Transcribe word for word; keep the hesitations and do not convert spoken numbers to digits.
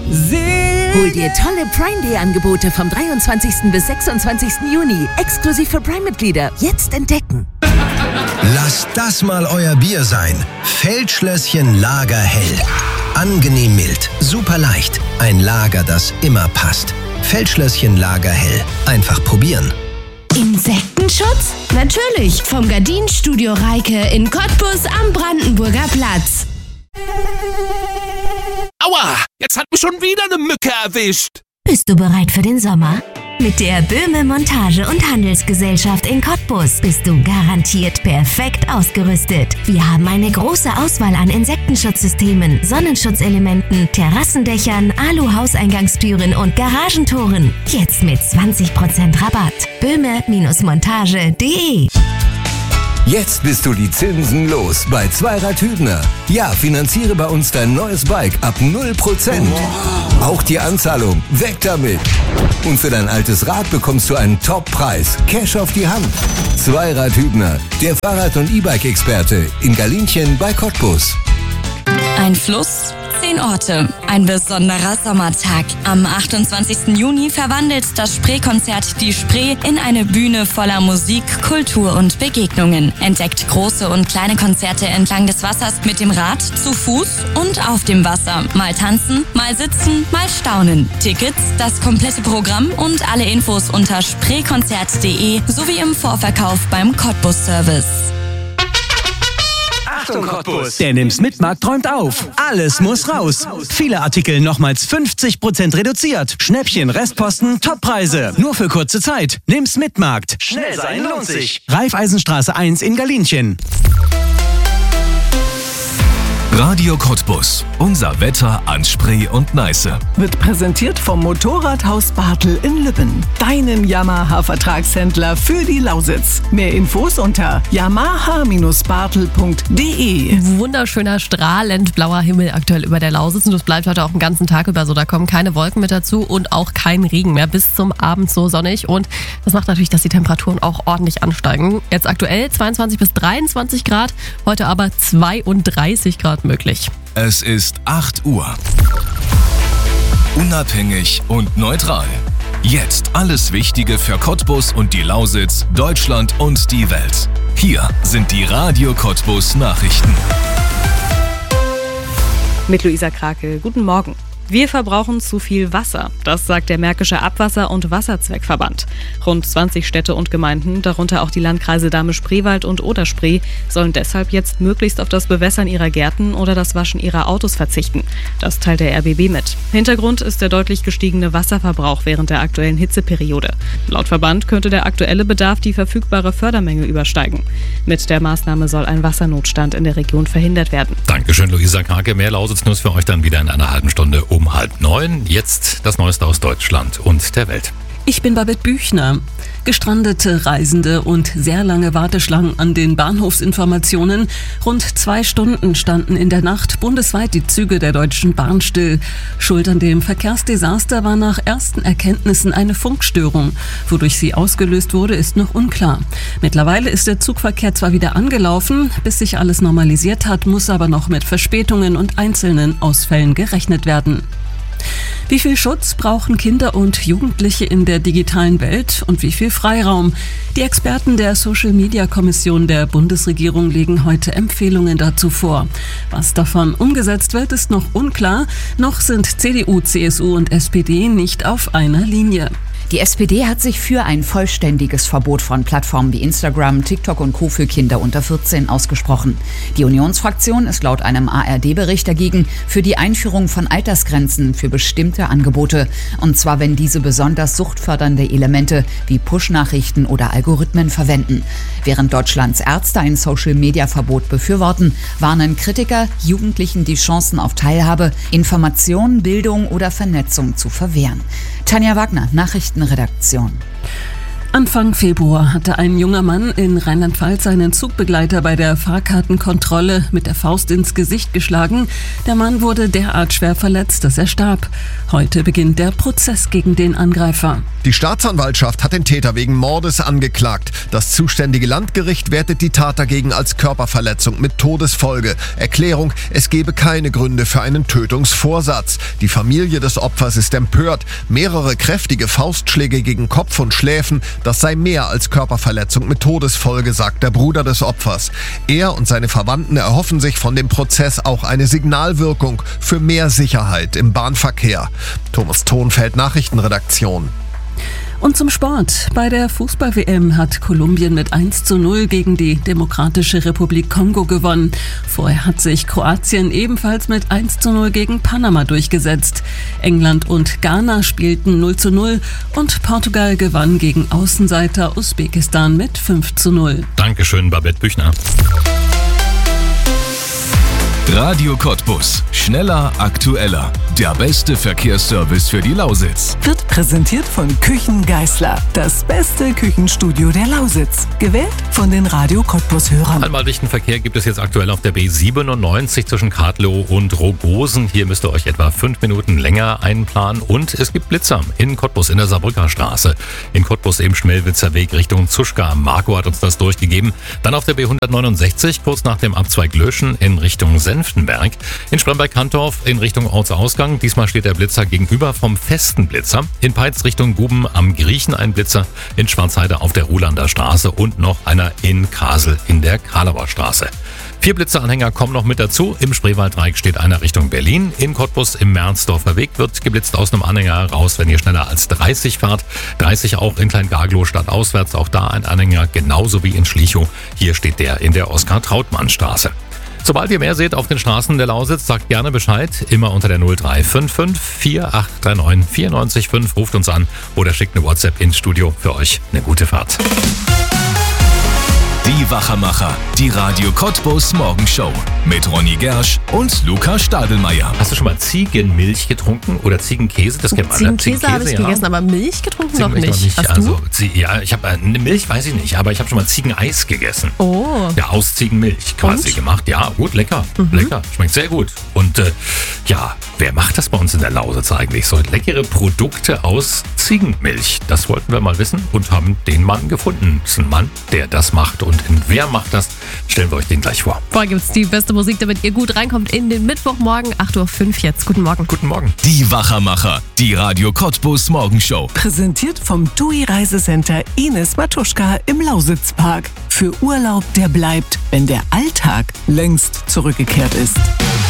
Hol dir tolle Prime Day Angebote vom dreiundzwanzigsten bis sechsundzwanzigsten Juni. Exklusiv für Prime-Mitglieder. Jetzt entdecken. Lasst das mal euer Bier sein. Feldschlösschen Lager Hell. Angenehm mild, super leicht. Ein Lager, das immer passt. Feldschlösschen Lager Hell. Einfach probieren. Insektenschutz? Natürlich. Vom Gardinenstudio Reike in Cottbus am Brandenburger Platz. Aua, jetzt hat mich schon wieder eine Mücke erwischt. Bist du bereit für den Sommer? Mit der Böhme Montage- und Handelsgesellschaft in Cottbus bist du garantiert perfekt ausgerüstet. Wir haben eine große Auswahl an Insektenschutzsystemen, Sonnenschutzelementen, Terrassendächern, Alu-Hauseingangstüren und Garagentoren. Jetzt mit zwanzig Prozent Rabatt. böhme Montage punkt de. Jetzt bist du die Zinsen los bei Zweirad Hübner. Ja, finanziere bei uns dein neues Bike ab null Prozent. Auch die Anzahlung, weg damit. Und für dein altes Rad bekommst du einen Top-Preis. Cash auf die Hand. Zweirad Hübner, der Fahrrad- und E-Bike-Experte in Galinchen bei Cottbus. Ein Fluss, zehn Orte, ein besonderer Sommertag. Am achtundzwanzigsten Juni verwandelt das Spree-Konzert die Spree in eine Bühne voller Musik, Kultur und Begegnungen. Entdeckt große und kleine Konzerte entlang des Wassers mit dem Rad, zu Fuß und auf dem Wasser. Mal tanzen, mal sitzen, mal staunen. Tickets, das komplette Programm und alle Infos unter spreekonzert punkt de sowie im Vorverkauf beim Cottbus-Service. Achtung Cottbus! Der Nimm's-Mit-Markt träumt auf. Alles muss raus. Viele Artikel nochmals fünfzig Prozent reduziert. Schnäppchen, Restposten, Toppreise. Nur für kurze Zeit. Nimm's-Mit-Markt. Schnell sein lohnt sich. Raiffeisenstraße eins in Galinchen. Radio Cottbus. Unser Wetter an Spree und Neiße. Wird präsentiert vom Motorradhaus Bartel in Lübben. Deinem Yamaha-Vertragshändler für die Lausitz. Mehr Infos unter yamaha Bindestrich bartel punkt de. Wunderschöner, strahlend blauer Himmel aktuell über der Lausitz. Und das bleibt heute auch den ganzen Tag über so. Da kommen keine Wolken mit dazu und auch kein Regen mehr. Bis zum Abend so sonnig. Und das macht natürlich, dass die Temperaturen auch ordentlich ansteigen. Jetzt aktuell zweiundzwanzig bis dreiundzwanzig Grad. Heute aber zweiunddreißig Grad möglich. Es ist acht Uhr. Unabhängig und neutral. Jetzt alles Wichtige für Cottbus und die Lausitz, Deutschland und die Welt. Hier sind die Radio Cottbus Nachrichten. Mit Luisa Krake. Guten Morgen. Wir verbrauchen zu viel Wasser, das sagt der Märkische Abwasser- und Wasserzweckverband. Rund zwanzig Städte und Gemeinden, darunter auch die Landkreise Dahme-Spreewald und Oder-Spree, sollen deshalb jetzt möglichst auf das Bewässern ihrer Gärten oder das Waschen ihrer Autos verzichten. Das teilt der R B B mit. Hintergrund ist der deutlich gestiegene Wasserverbrauch während der aktuellen Hitzeperiode. Laut Verband könnte der aktuelle Bedarf die verfügbare Fördermenge übersteigen. Mit der Maßnahme soll ein Wassernotstand in der Region verhindert werden. Dankeschön, Luisa Krake. Mehr Lausitz-News für euch dann wieder in einer halben Stunde um halb neun. Jetzt das Neueste aus Deutschland und der Welt. Ich bin Babette Büchner. Gestrandete Reisende und sehr lange Warteschlangen an den Bahnhofsinformationen. Rund zwei Stunden standen in der Nacht bundesweit die Züge der Deutschen Bahn still. Schuld an dem Verkehrsdesaster war nach ersten Erkenntnissen eine Funkstörung. Wodurch sie ausgelöst wurde, ist noch unklar. Mittlerweile ist der Zugverkehr zwar wieder angelaufen, bis sich alles normalisiert hat, muss aber noch mit Verspätungen und einzelnen Ausfällen gerechnet werden. Wie viel Schutz brauchen Kinder und Jugendliche in der digitalen Welt und wie viel Freiraum? Die Experten der Social-Media-Kommission der Bundesregierung legen heute Empfehlungen dazu vor. Was davon umgesetzt wird, ist noch unklar. Noch sind C D U, C S U und S P D nicht auf einer Linie. Die S P D hat sich für ein vollständiges Verbot von Plattformen wie Instagram, TikTok und Co. für Kinder unter vierzehn ausgesprochen. Die Unionsfraktion ist laut einem A R D-Bericht dagegen für die Einführung von Altersgrenzen für bestimmte Angebote. Und zwar, wenn diese besonders suchtfördernde Elemente wie Push-Nachrichten oder Algorithmen verwenden. Während Deutschlands Ärzte ein Social-Media-Verbot befürworten, warnen Kritiker, Jugendlichen die Chancen auf Teilhabe, Information, Bildung oder Vernetzung zu verwehren. Tanja Wagner, Nachrichtenredaktion. Anfang Februar hatte ein junger Mann in Rheinland-Pfalz einen Zugbegleiter bei der Fahrkartenkontrolle mit der Faust ins Gesicht geschlagen. Der Mann wurde derart schwer verletzt, dass er starb. Heute beginnt der Prozess gegen den Angreifer. Die Staatsanwaltschaft hat den Täter wegen Mordes angeklagt. Das zuständige Landgericht wertet die Tat dagegen als Körperverletzung mit Todesfolge. Erklärung: Es gebe keine Gründe für einen Tötungsvorsatz. Die Familie des Opfers ist empört. Mehrere kräftige Faustschläge gegen Kopf und Schläfen, das sei mehr als Körperverletzung mit Todesfolge, sagt der Bruder des Opfers. Er und seine Verwandten erhoffen sich von dem Prozess auch eine Signalwirkung für mehr Sicherheit im Bahnverkehr. Thomas Thonfeld, Nachrichtenredaktion. Und zum Sport. Bei der Fußball-W M hat Kolumbien mit eins zu null gegen die Demokratische Republik Kongo gewonnen. Vorher hat sich Kroatien ebenfalls mit eins zu null gegen Panama durchgesetzt. England und Ghana spielten null zu null und Portugal gewann gegen Außenseiter Usbekistan mit fünf zu null. Dankeschön, Babette Büchner. Radio Cottbus. Schneller, aktueller. Der beste Verkehrsservice für die Lausitz. Wird präsentiert von Küchen Geisler. Das beste Küchenstudio der Lausitz. Gewählt von den Radio Cottbus-Hörern. Einmal dichten Verkehr gibt es jetzt aktuell auf der B siebenundneunzig zwischen Kartlow und Rogosen. Hier müsst ihr euch etwa fünf Minuten länger einplanen. Und es gibt Blitzer in Cottbus in der Saarbrücker Straße. In Cottbus im Schmelwitzer Weg Richtung Zuschka. Marco hat uns das durchgegeben. Dann auf der B hundertneunundsechzig kurz nach dem Abzweig Löschen in Richtung Senftenberg. In Spremberg-Kantorf in Richtung Ortsausgang. Diesmal steht der Blitzer gegenüber vom festen Blitzer. In Peitz Richtung Guben am Griechen ein Blitzer. In Schwarzheide auf der Ruhlander Straße und noch einer in Kasel in der Karlauer Straße. Vier Blitzeranhänger kommen noch mit dazu. Im Spreewalddreieck steht einer Richtung Berlin. In Cottbus im Mernsdorfer Weg wird geblitzt aus einem Anhänger raus, wenn ihr schneller als dreißig fahrt. dreißig auch in Kleingaglow stadtauswärts. Auch da ein Anhänger, genauso wie in Schlichow. Hier steht der in der Oskar-Trautmann-Straße. Sobald ihr mehr seht auf den Straßen der Lausitz, sagt gerne Bescheid. Immer unter der null drei fünf fünf vier acht drei neun vier neun fünf. Ruft uns an oder schickt eine WhatsApp ins Studio. Für euch eine gute Fahrt. Die Wachermacher, die Radio Cottbus Morgenshow mit Ronny Gersch und Luca Stadelmeier. Hast du schon mal Ziegenmilch getrunken oder Ziegenkäse? Das kennt man. Ziegenkäse habe ich ja. gegessen, aber Milch getrunken noch nicht. nicht. Hast also, du? Ja, ich habe eine Milch, weiß ich nicht, aber ich habe schon mal Ziegeneis gegessen. Oh. Ja, aus Ziegenmilch quasi und? gemacht. Ja, gut, lecker, mhm. lecker, schmeckt sehr gut. Und äh, ja, wer macht das bei uns in der Lausitz eigentlich? So leckere Produkte aus Ziegenmilch. Das wollten wir mal wissen und haben den Mann gefunden. Das ist ein Mann, der das macht. Und wer macht das? Stellen wir euch den gleich vor. Vorher gibt es die beste Musik, damit ihr gut reinkommt in den Mittwochmorgen. acht Uhr fünf jetzt. Guten Morgen. Guten Morgen. Die Wachermacher, die Radio Cottbus Morgenshow. Präsentiert vom T U I Reisecenter Ines Matuschka im Lausitzpark. Für Urlaub, der bleibt, wenn der Alltag längst zurückgekehrt ist.